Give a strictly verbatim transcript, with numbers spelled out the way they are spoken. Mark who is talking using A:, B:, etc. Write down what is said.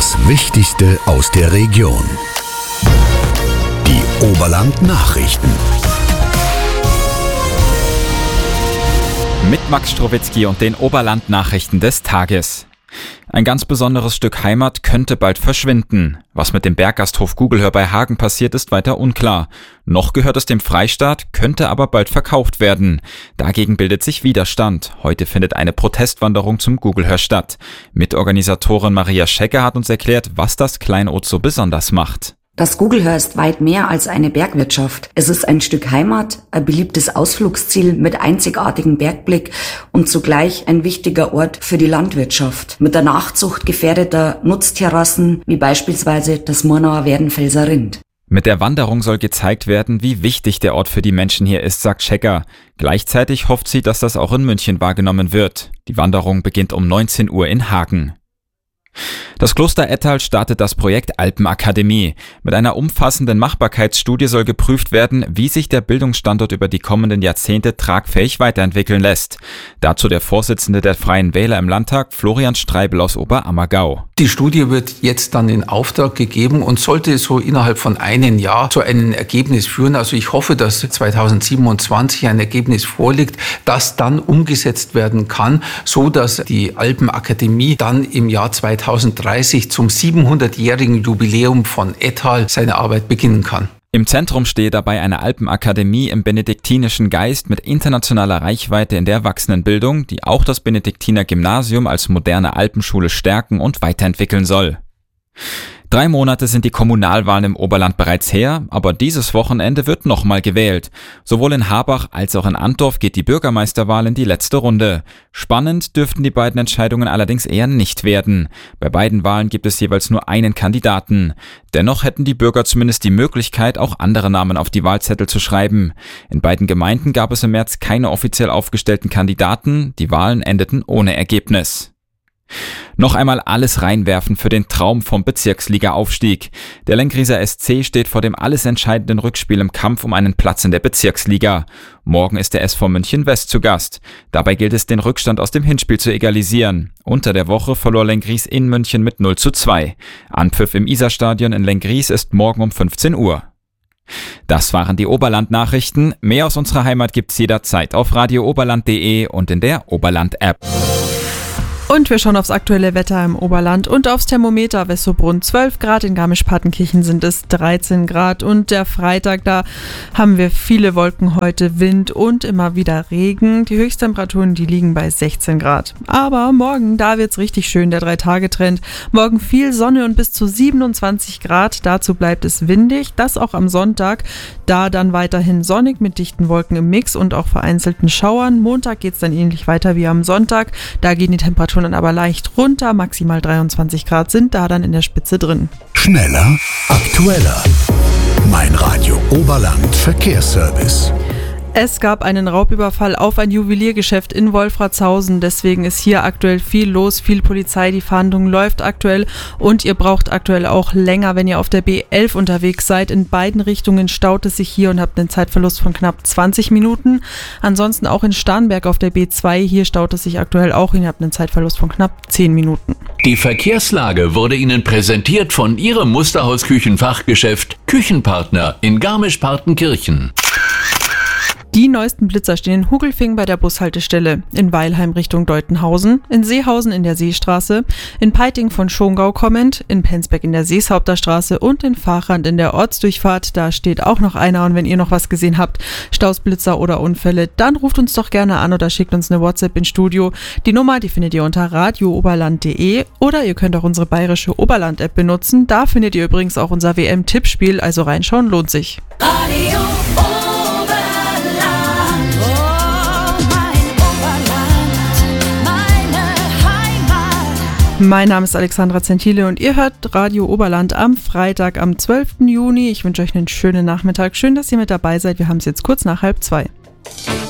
A: Das Wichtigste aus der Region. Die Oberland-Nachrichten.
B: Mit Max Strowitzki und den Oberland-Nachrichten des Tages. Ein ganz besonderes Stück Heimat könnte bald verschwinden. Was mit dem Berggasthof Gugelhör bei Hagen passiert, ist weiter unklar. Noch gehört es dem Freistaat, könnte aber bald verkauft werden. Dagegen bildet sich Widerstand. Heute findet eine Protestwanderung zum Gugelhör statt. Mitorganisatorin Maria Schecker hat uns erklärt, was das Kleinod so besonders macht.
C: Das Gugelhör ist weit mehr als eine Bergwirtschaft. Es ist ein Stück Heimat, ein beliebtes Ausflugsziel mit einzigartigem Bergblick und zugleich ein wichtiger Ort für die Landwirtschaft. Mit der Nachzucht gefährdeter Nutztierrassen wie beispielsweise das Murnauer Werdenfelser Rind.
B: Mit der Wanderung soll gezeigt werden, wie wichtig der Ort für die Menschen hier ist, sagt Schecker. Gleichzeitig hofft sie, dass das auch in München wahrgenommen wird. Die Wanderung beginnt um neunzehn Uhr in Hagen. Das Kloster Ettal startet das Projekt Alpenakademie. Mit einer umfassenden Machbarkeitsstudie soll geprüft werden, wie sich der Bildungsstandort über die kommenden Jahrzehnte tragfähig weiterentwickeln lässt. Dazu der Vorsitzende der Freien Wähler im Landtag, Florian Streibel aus Oberammergau.
D: Die Studie wird jetzt dann in Auftrag gegeben und sollte so innerhalb von einem Jahr zu einem Ergebnis führen. Also ich hoffe, dass zweitausendsiebenundzwanzig ein Ergebnis vorliegt, das dann umgesetzt werden kann, so dass die Alpenakademie dann im Jahr zweitausenddreißig zum siebenhundertjährigen Jubiläum von Ettal seine Arbeit beginnen kann.
B: Im Zentrum stehe dabei eine Alpenakademie im benediktinischen Geist mit internationaler Reichweite in der Erwachsenenbildung, die auch das Benediktiner Gymnasium als moderne Alpenschule stärken und weiterentwickeln soll. Drei Monate sind die Kommunalwahlen im Oberland bereits her, aber dieses Wochenende wird nochmal gewählt. Sowohl in Harbach als auch in Antdorf geht die Bürgermeisterwahl in die letzte Runde. Spannend dürften die beiden Entscheidungen allerdings eher nicht werden. Bei beiden Wahlen gibt es jeweils nur einen Kandidaten. Dennoch hätten die Bürger zumindest die Möglichkeit, auch andere Namen auf die Wahlzettel zu schreiben. In beiden Gemeinden gab es im März keine offiziell aufgestellten Kandidaten. Die Wahlen endeten ohne Ergebnis. Noch einmal alles reinwerfen für den Traum vom Bezirksliga-Aufstieg. Der Lengrieser S C steht vor dem alles entscheidenden Rückspiel im Kampf um einen Platz in der Bezirksliga. Morgen ist der S V München West zu Gast. Dabei gilt es, den Rückstand aus dem Hinspiel zu egalisieren. Unter der Woche verlor Lenggries in München mit null zu zwei. Anpfiff im Isarstadion in Lenggries ist morgen um fünfzehn Uhr. Das waren die Oberland-Nachrichten. Mehr aus unserer Heimat gibt's jederzeit auf radio oberland punkt de und in der Oberland-App.
E: Und wir schauen aufs aktuelle Wetter im Oberland und aufs Thermometer. Wessobrunn zwölf Grad, in Garmisch-Partenkirchen sind es dreizehn Grad. Und der Freitag, da haben wir viele Wolken heute, Wind und immer wieder Regen. Die Höchsttemperaturen, die liegen bei sechzehn Grad. Aber morgen, da wird's richtig schön, der Drei-Tage-Trend. Morgen viel Sonne und bis zu siebenundzwanzig Grad. Dazu bleibt es windig. Das auch am Sonntag. Da dann weiterhin sonnig mit dichten Wolken im Mix und auch vereinzelten Schauern. Montag geht's dann ähnlich weiter wie am Sonntag. Da gehen die Temperaturen dann aber leicht runter, maximal dreiundzwanzig Grad sind da dann in der Spitze drin.
A: Schneller, aktueller. Mein Radio Oberland Verkehrsservice.
E: Es gab einen Raubüberfall auf ein Juweliergeschäft in Wolfratshausen, deswegen ist hier aktuell viel los, viel Polizei, die Fahndung läuft aktuell und ihr braucht aktuell auch länger, wenn ihr auf der B elf unterwegs seid. In beiden Richtungen staut es sich hier und habt einen Zeitverlust von knapp zwanzig Minuten. Ansonsten auch in Starnberg auf der B zwei, hier staut es sich aktuell auch und ihr habt einen Zeitverlust von knapp zehn Minuten.
F: Die Verkehrslage wurde Ihnen präsentiert von Ihrem Musterhaus-Küchenfachgeschäft Küchenpartner in Garmisch-Partenkirchen.
E: Die neuesten Blitzer stehen in Hugelfing bei der Bushaltestelle, in Weilheim Richtung Deutenhausen, in Seehausen in der Seestraße, in Peiting von Schongau kommend, in Penzberg in der Seeshaupterstraße und in Fachrand in der Ortsdurchfahrt. Da steht auch noch einer und wenn ihr noch was gesehen habt, Staus, Blitzer oder Unfälle, dann ruft uns doch gerne an oder schickt uns eine WhatsApp ins Studio. Die Nummer, die findet ihr unter radio oberland punkt de oder ihr könnt auch unsere bayerische Oberland-App benutzen. Da findet ihr übrigens auch unser W M-Tippspiel, also reinschauen lohnt sich.
G: Radio
E: Mein Name ist Alexandra Zentile und ihr hört Radio Oberland am Freitag, am zwölften Juni. Ich wünsche euch einen schönen Nachmittag. Schön, dass ihr mit dabei seid. Wir haben es jetzt kurz nach halb zwei.